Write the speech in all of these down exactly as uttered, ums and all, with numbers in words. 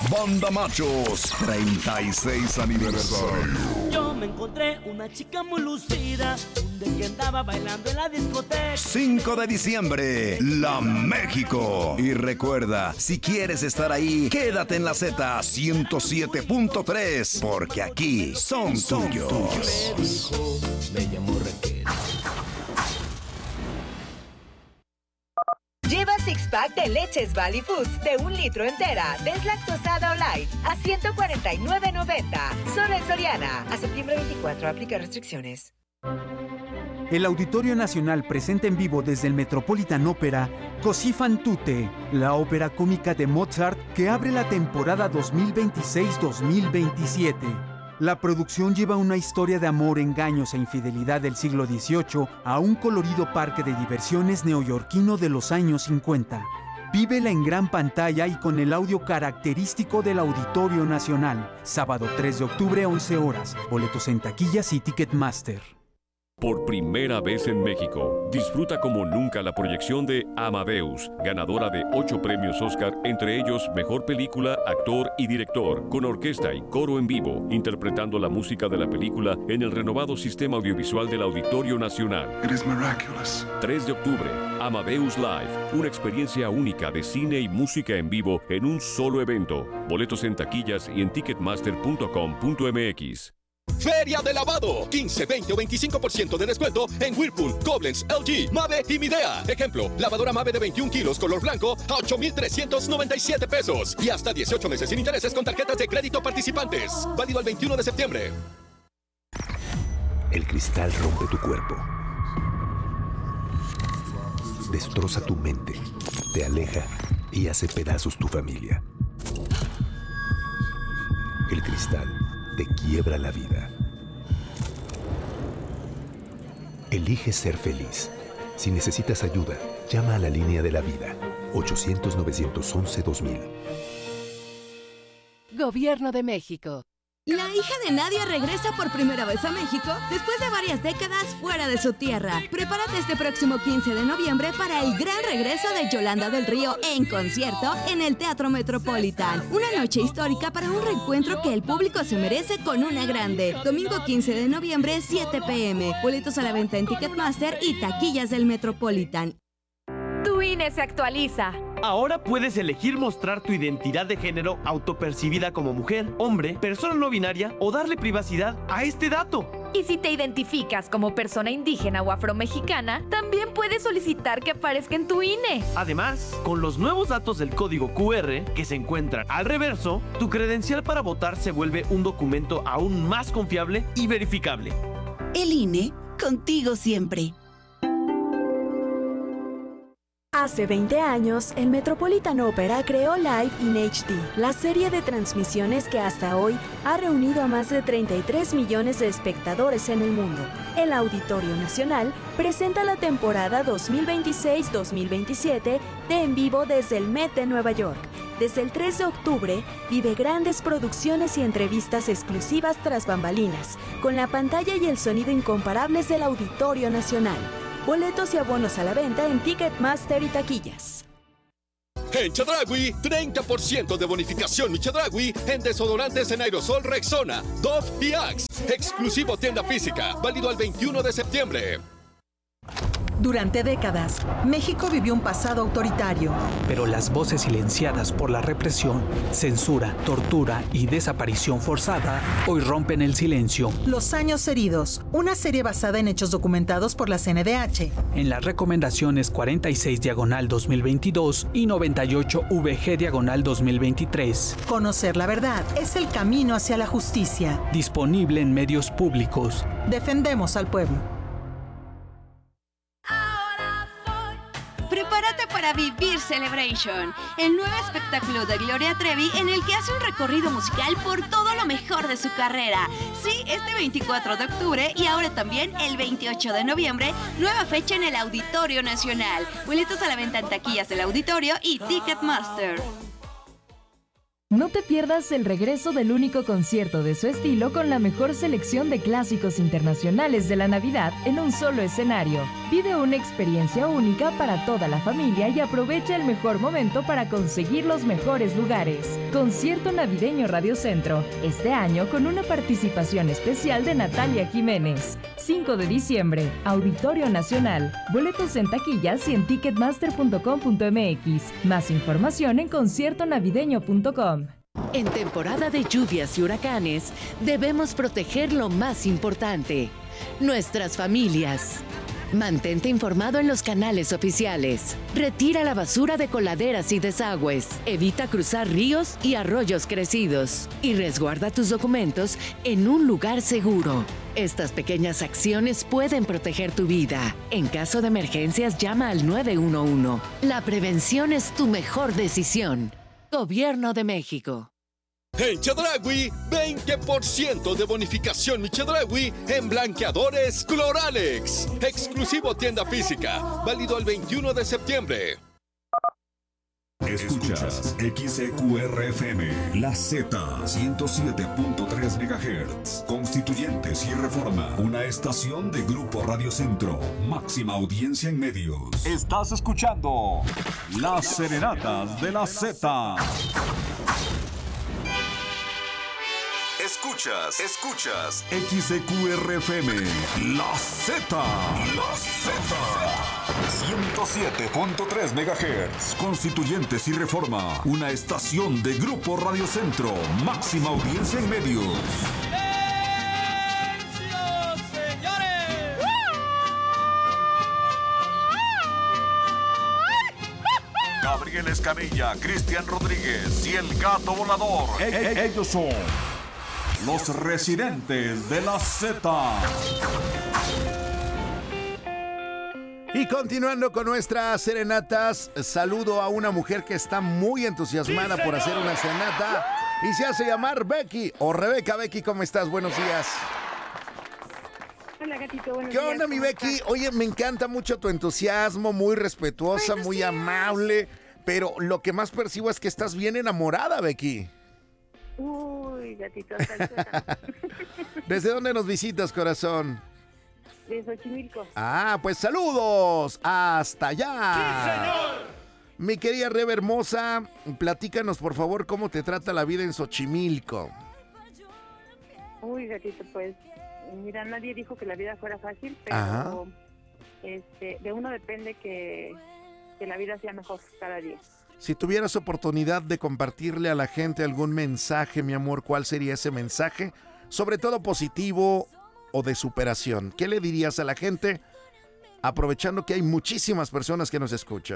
Banda Machos, treinta y seis aniversario. Yo me encontré una chica muy lucida, un día que andaba bailando en la discoteca. cinco de diciembre, La México. Y recuerda, si quieres estar ahí, quédate en la Z ciento siete punto tres, porque aquí son, son tuyos. Me dijo, me llamó Raquel. Lleva six pack de leches Valley Foods de un litro entera, deslactosada o light, a ciento cuarenta y nueve noventa. Solo en Soriana. A septiembre veinticuatro, aplica restricciones. El Auditorio Nacional presenta en vivo desde el Metropolitan Opera Così fan tutte, la ópera cómica de Mozart que abre la temporada dos mil veintiséis dos mil veintisiete. La producción lleva una historia de amor, engaños e infidelidad del siglo dieciocho a un colorido parque de diversiones neoyorquino de los años cincuenta. Vívela en gran pantalla y con el audio característico del Auditorio Nacional. Sábado tres de octubre, once horas. Boletos en taquillas y Ticketmaster. Por primera vez en México, disfruta como nunca la proyección de Amadeus, ganadora de ocho premios Oscar, entre ellos Mejor Película, Actor y Director, con orquesta y coro en vivo, interpretando la música de la película en el renovado sistema audiovisual del Auditorio Nacional. It is miraculous. tres de octubre, Amadeus Live, una experiencia única de cine y música en vivo en un solo evento. Boletos en taquillas y en ticketmaster punto com punto m x. Feria de lavado, quince, veinte o veinticinco por ciento de descuento en Whirlpool, Koblenz, L G, Mave y Midea. Ejemplo, lavadora Mave de veintiún kilos color blanco a ocho mil trescientos noventa y siete pesos y hasta dieciocho meses sin intereses con tarjetas de crédito participantes. Válido al veintiuno de septiembre. El cristal rompe tu cuerpo, destroza tu mente, te aleja y hace pedazos tu familia. El cristal te quiebra la vida. Elige ser feliz. Si necesitas ayuda, llama a la línea de la vida. ochocientos, novecientos once, dos mil. Gobierno de México. La hija de Nadia regresa por primera vez a México después de varias décadas fuera de su tierra. Prepárate este próximo quince de noviembre para el gran regreso de Yolanda del Río en concierto en el Teatro Metropolitan. Una noche histórica para un reencuentro que el público se merece con una grande. Domingo quince de noviembre, siete p m Boletos a la venta en Ticketmaster y taquillas del Metropolitan. Tu I N E se actualiza. Ahora puedes elegir mostrar tu identidad de género autopercibida como mujer, hombre, persona no binaria o darle privacidad a este dato. Y si te identificas como persona indígena o afromexicana, también puedes solicitar que aparezca en tu I N E. Además, con los nuevos datos del código Q R que se encuentran al reverso, tu credencial para votar se vuelve un documento aún más confiable y verificable. El I N E, contigo siempre. Hace veinte años, el Metropolitan Opera creó Live in H D, la serie de transmisiones que hasta hoy ha reunido a más de treinta y tres millones de espectadores en el mundo. El Auditorio Nacional presenta la temporada dos mil veintiséis dos mil veintisiete de En Vivo desde el Met de Nueva York. Desde el tres de octubre, vive grandes producciones y entrevistas exclusivas tras bambalinas, con la pantalla y el sonido incomparables del Auditorio Nacional. Boletos y abonos a la venta en Ticketmaster y taquillas. En Chedraui, treinta por ciento de bonificación mi Chedraui en desodorantes en aerosol Rexona, Dove y Axe. Exclusivo tienda física, válido al veintiuno de septiembre. Durante décadas, México vivió un pasado autoritario. Pero las voces silenciadas por la represión, censura, tortura y desaparición forzada hoy rompen el silencio. Los años heridos, una serie basada en hechos documentados por la C N D H. En las recomendaciones cuarenta y seis diagonal dos mil veintidós y noventa y ocho V G diagonal dos mil veintitrés. Conocer la verdad es el camino hacia la justicia. Disponible en medios públicos. Defendemos al pueblo. Prepárate para vivir Celebration, el nuevo espectáculo de Gloria Trevi en el que hace un recorrido musical por todo lo mejor de su carrera. Sí, este veinticuatro de octubre y ahora también el veintiocho de noviembre, nueva fecha en el Auditorio Nacional. Boletos a la venta en taquillas del Auditorio y Ticketmaster. No te pierdas el regreso del único concierto de su estilo con la mejor selección de clásicos internacionales de la Navidad en un solo escenario. Vive una experiencia única para toda la familia y aprovecha el mejor momento para conseguir los mejores lugares. Concierto Navideño Radio Centro, este año con una participación especial de Natalia Jiménez. cinco de diciembre, Auditorio Nacional. Boletos en taquillas y en ticketmaster punto com punto m x. Más información en concierto navideño punto com. En temporada de lluvias y huracanes, debemos proteger lo más importante, nuestras familias. Mantente informado en los canales oficiales. Retira la basura de coladeras y desagües. Evita cruzar ríos y arroyos crecidos. Y resguarda tus documentos en un lugar seguro. Estas pequeñas acciones pueden proteger tu vida. En caso de emergencias, llama al nueve uno uno. La prevención es tu mejor decisión. Gobierno de México. En Chedraui, veinte por ciento de bonificación mi Chedraui en blanqueadores Cloralex. Exclusivo tienda física, válido el veintiuno de septiembre. Escuchas X E Q R F M, La Z, ciento siete punto tres megahertz. Constituyentes y Reforma, una estación de Grupo Radio Centro. Máxima audiencia en medios. Estás escuchando Las Serenatas de la Z. Escuchas, escuchas X E Q R F M, La Z, La Z, ciento siete punto tres megahertz. Constituyentes y Reforma, una estación de Grupo Radio Centro. Máxima audiencia en medios. ¡Silencio, señores! Gabriel Escamilla, Cristian Rodríguez y el Gato Volador. E- e- ellos son los residentes de la Z. Y continuando con nuestras serenatas, saludo a una mujer que está muy entusiasmada ¡Sí, por hacer una serenata y se hace llamar Becky o Rebeca. Becky, ¿cómo estás? Buenos días. Hola, gatito, buenos ¿Qué días, onda, mi ¿cómo Becky? estás? Oye, me encanta mucho tu entusiasmo, muy respetuosa, Buenos muy días. amable, pero lo que más percibo es que estás bien enamorada, Becky. Uy, gatito, salsa. ¿Desde dónde nos visitas, corazón? De Xochimilco. Ah, pues saludos hasta allá. ¡Sí, señor! Mi querida Rebe hermosa, platícanos por favor cómo te trata la vida en Xochimilco. Uy, gatito, pues, mira, nadie dijo que la vida fuera fácil, pero Ajá. este, de uno depende que, que la vida sea mejor cada día. Si tuvieras oportunidad de compartirle a la gente algún mensaje, mi amor, ¿cuál sería ese mensaje? Sobre todo positivo o de superación. ¿Qué le dirías a la gente? Aprovechando que hay muchísimas personas que nos escuchan.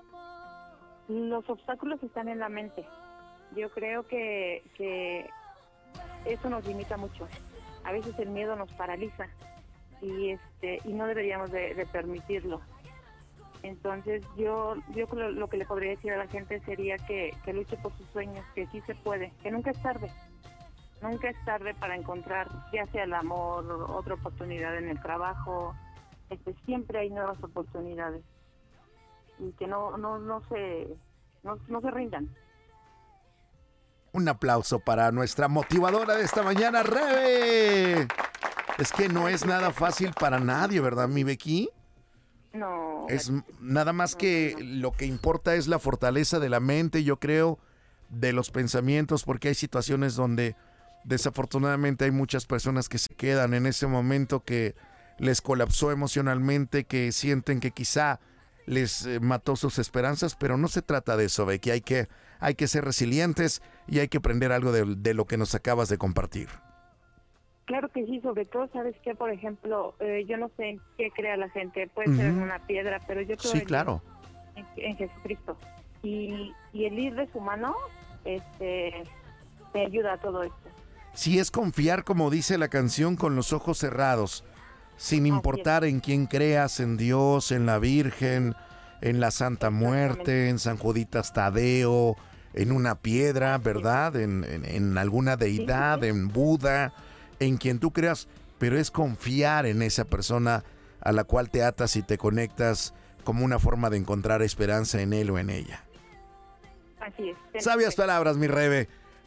Los obstáculos están en la mente. Yo creo que, que eso nos limita mucho. A veces el miedo nos paraliza y este y no deberíamos de, de permitirlo. Entonces yo yo lo, lo que le podría decir a la gente sería que, que luche por sus sueños, que sí se puede, que nunca es tarde. Nunca es tarde para encontrar ya sea el amor, otra oportunidad en el trabajo. Este, siempre hay nuevas oportunidades. Y que no no no se no, no se rindan. Un aplauso para nuestra motivadora de esta mañana, Rebe. Es que no es nada fácil para nadie, ¿verdad, mi Becky? No. Es nada más que lo que importa es la fortaleza de la mente, yo creo, de los pensamientos, porque hay situaciones donde desafortunadamente hay muchas personas que se quedan en ese momento que les colapsó emocionalmente, que sienten que quizá les eh, mató sus esperanzas, pero no se trata de eso, Becky. Hay que, hay que ser resilientes y hay que aprender algo de, de lo que nos acabas de compartir. Claro que sí, sobre todo, ¿sabes qué? Por ejemplo, eh, yo no sé en qué crea la gente, puede ser en Ujú. una piedra, pero yo creo Sí, en, claro. en, en Jesucristo. Y, y el ir de su mano este, me ayuda a todo esto. Si es confiar, como dice la canción, con los ojos cerrados, sin importar en quién creas, en Dios, en la Virgen, en la Santa Muerte, en San Juditas Tadeo, en una piedra, ¿verdad? En, en, en alguna deidad, en Buda, en quien tú creas, pero es confiar en esa persona a la cual te atas y te conectas como una forma de encontrar esperanza en él o en ella. Así es. Sabias palabras, mi Rebe.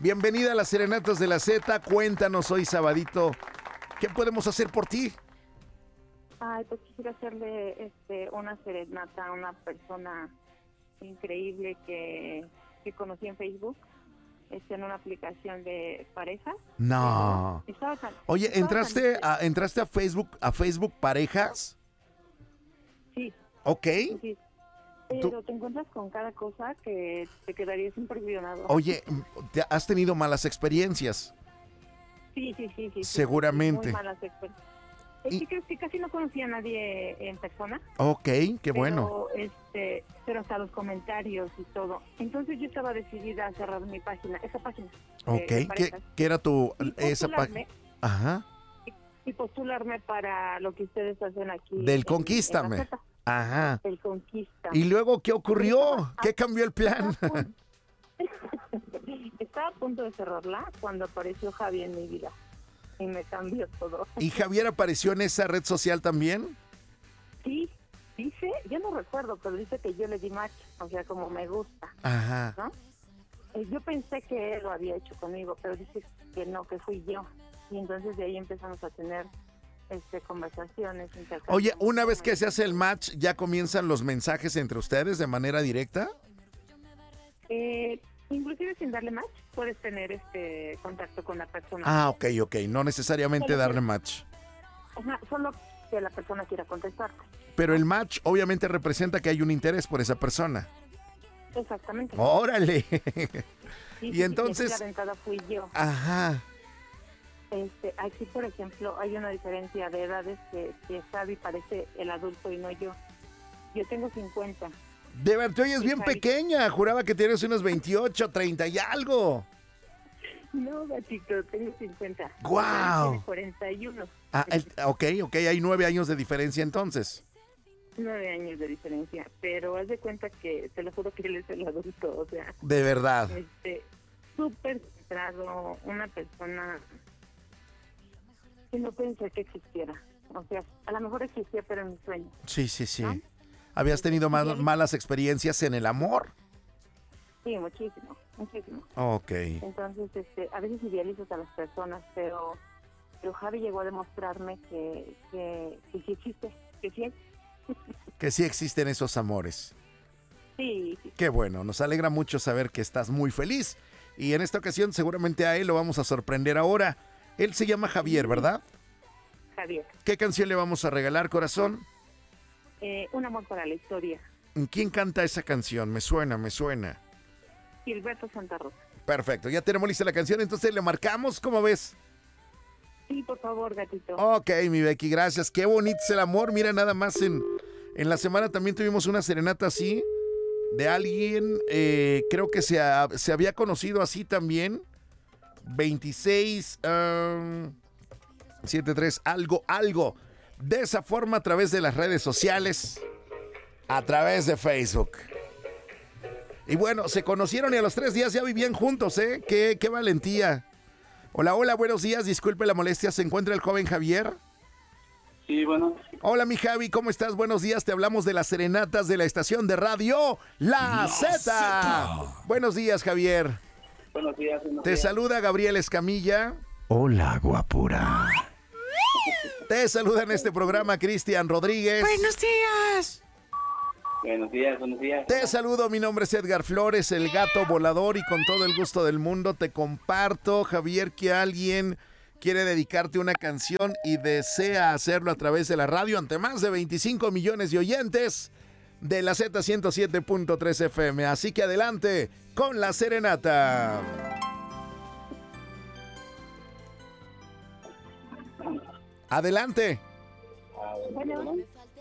bienvenida a las Serenatas de la Z. Cuéntanos hoy, sabadito, ¿qué podemos hacer por ti? Ay, pues quisiera hacerle este, una serenata a una persona increíble que, que conocí en Facebook, este, en una aplicación de parejas. No. Estaba tan- Oye, estaba ¿entraste tan- a, entraste a Facebook, a Facebook Parejas? Sí. Ok. Sí. Pero te encuentras con cada cosa que te quedarías impresionado. Oye, ¿te has tenido malas experiencias? Sí, sí, sí, sí. sí, Seguramente. Muy malas experiencias. Es que, creo que casi no conocía a nadie en persona. Ok, qué pero, bueno. Este, pero hasta los comentarios y todo. Entonces yo estaba decidida a cerrar mi página, esa página. de- Ok, de ¿qué, parejas, qué era tu esa postularme. página? Ajá. y postularme para lo que ustedes hacen aquí. Del en- Conquístame. en la Z. Ajá. El Conquista. ¿Y luego qué ocurrió? ¿Qué cambió el plan? Estaba a punto de cerrarla cuando apareció Javi en mi vida y me cambió todo. ¿Y Javier apareció en esa red social también? Sí, dice, yo no recuerdo, pero dice que yo le di match, o sea, como me gusta, Ajá. ¿no? Eh, Yo pensé que él lo había hecho conmigo, pero dice que no, que fui yo. Y entonces de ahí empezamos a tener este, conversaciones. Oye, una vez que se hace el match, ¿ya comienzan los mensajes entre ustedes de manera directa? Eh, inclusive sin darle match, puedes tener este contacto con la persona. Ah, ok, ok. No necesariamente Solo darle que- match. Ajá, solo que la persona quiera contestarte. Pero el match obviamente representa que hay un interés por esa persona. Exactamente. ¡Órale! Sí, y sí, sí, entonces- la aventada fui yo. Ajá. Este, aquí, por ejemplo, hay una diferencia de edades que, que Javi parece el adulto y no yo. Yo tengo cincuenta. De verdad, te oyes Y bien Javi- pequeña. Juraba que tienes unos veintiocho, treinta y algo. No, gatito, tengo cincuenta. ¡Guau! Tiene cuarenta y uno. Ah, el- ok, ok. Hay nueve años de diferencia entonces. Nueve años de diferencia. Pero haz de cuenta que, te lo juro que él es el adulto, o sea. De verdad. Este, súper centrado, una persona que no pensé que existiera. O sea, a lo mejor existía, pero en mis sueños. Sí, sí, sí. ¿Habías tenido mal- malas experiencias en el amor? Sí, muchísimo, muchísimo. Ok. Entonces, este, a veces idealizas a las personas, pero, pero Javi llegó a demostrarme que, que, que sí existe, que sí hay. Que sí existen esos amores. Sí, sí. Qué bueno, nos alegra mucho saber que estás muy feliz. Y en esta ocasión seguramente a él lo vamos a sorprender ahora. Él se llama Javier, ¿verdad? Javier. ¿Qué canción le vamos a regalar, corazón? Eh, un amor para la historia. ¿Quién canta esa canción? Me suena, me suena. Gilberto Santa Rosa. Perfecto, ya tenemos lista la canción, entonces le marcamos, ¿cómo ves? Sí, por favor, gatito. Ok, mi Becky, gracias. Qué bonito es el amor. Mira, nada más en, en la semana también tuvimos una serenata así de alguien, eh, creo que se, ha- se había conocido así también. veintiséis, um, setenta y tres, algo, algo. De esa forma a través de las redes sociales, a través de Facebook. Y bueno, se conocieron y a los tres días ya vivían juntos, ¿eh? Qué, qué valentía. Hola, hola, buenos días. Disculpe la molestia. ¿Se encuentra el joven Javier? Sí, bueno. Hola, mi Javi, ¿cómo estás? Buenos días. Te hablamos de las serenatas de la estación de radio La, La Z. Zeta. Buenos días, Javier. Buenos días. Buenos Te días. saluda Gabriel Escamilla. Hola, guapura. Te saluda en este programa Cristian Rodríguez. Buenos días. Buenos días, buenos días. Te saludo, mi nombre es Edgar Flores, el gato volador, y con todo el gusto del mundo te comparto, Javier, que alguien quiere dedicarte una canción y desea hacerlo a través de la radio ante más de veinticinco millones de oyentes de la Z ciento siete punto tres F M. Así que adelante con la serenata. Adelante. Bueno.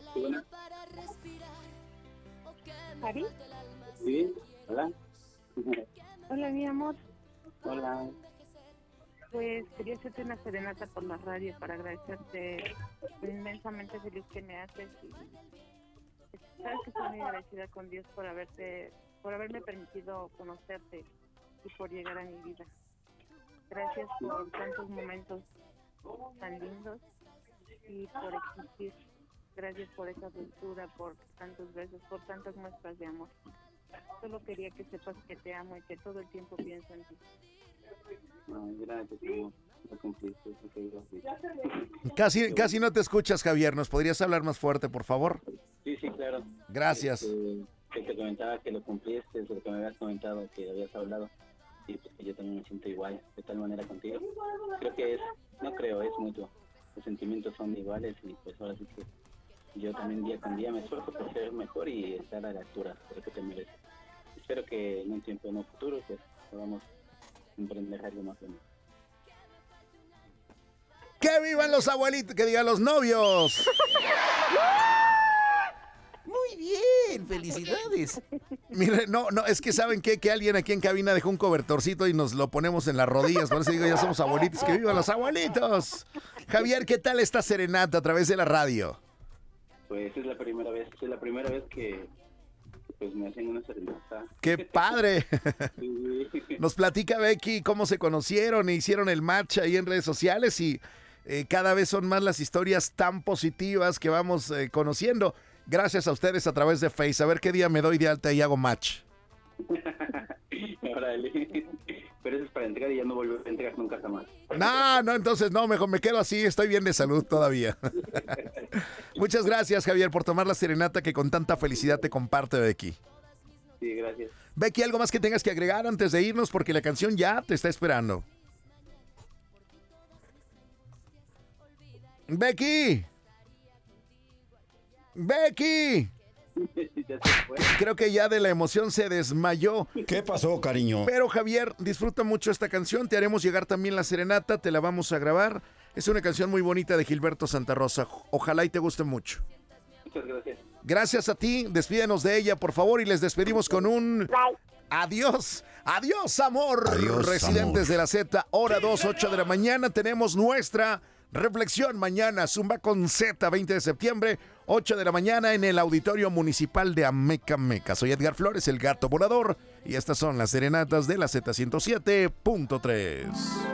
¿Javi? Sí, hola. Hola, mi amor. Hola. Pues quería hacerte una serenata por la radio para agradecerte lo inmensamente feliz que me haces. Y sabes que estoy muy agradecida con Dios por haberte, por haberme permitido conocerte y por llegar a mi vida. Gracias por tantos momentos tan lindos y por existir. Gracias por esa dulzura, por tantos besos, por tantas muestras de amor. Solo quería que sepas que te amo y que todo el tiempo pienso en ti. Ay, gracias, no, no cumpliste, ok, gracias. Casi, casi no te escuchas, Javier. ¿Nos podrías hablar más fuerte, por favor? Sí, sí, claro. Gracias. Este, que te comentaba que lo cumpliste, lo que me habías comentado, que habías hablado. Y pues que yo también me siento igual, de tal manera contigo. Creo que es, no creo, es mutuo. Los sentimientos son iguales y pues ahora sí que yo también día con día me esfuerzo por ser mejor y estar a la altura de lo que te mereces. Espero que en un tiempo, en un futuro, pues podamos emprender algo más bonito. ¡Que vivan los abuelitos! ¡Que digan los novios! Muy bien, felicidades. Mire, no, no, es que ¿saben qué? Que alguien aquí en cabina dejó un cobertorcito y nos lo ponemos en las rodillas. Por eso digo, ya somos abuelitos. ¡Que vivan los abuelitos! Javier, ¿qué tal esta serenata a través de la radio? Pues es la primera vez, es la primera vez que pues me hacen una serenata. ¡Qué padre! Nos platica Becky cómo se conocieron e hicieron el match ahí en redes sociales y eh, cada vez son más las historias tan positivas que vamos eh, conociendo. Gracias a ustedes a través de Face. A ver qué día me doy de alta y hago match. Órale. Pero eso es para entregar y ya no volver a entregar nunca jamás. No, no, entonces no, mejor me quedo así. Estoy bien de salud todavía. Muchas gracias, Javier, por tomar la serenata que con tanta felicidad te comparte Becky. Sí, gracias. Becky, ¿algo más que tengas que agregar antes de irnos? Porque la canción ya te está esperando. Becky. Becky. Creo que ya de la emoción se desmayó. ¿Qué pasó, cariño? Pero Javier, disfruta mucho esta canción. Te haremos llegar también la serenata. Te la vamos a grabar. Es una canción muy bonita de Gilberto Santa Rosa. Ojalá y te guste mucho. Muchas gracias. Gracias a ti. Despídenos de ella, por favor. Y les despedimos con un... Adiós. Adiós, amor. Adiós, Residentes amor. de la Z, hora dos, ocho de la mañana. Tenemos nuestra... reflexión mañana, Zumba con Z, veinte de septiembre, ocho de la mañana en el Auditorio Municipal de Amecameca. Soy Edgar Flores, el gato volador, y estas son las serenatas de la Z ciento siete punto tres.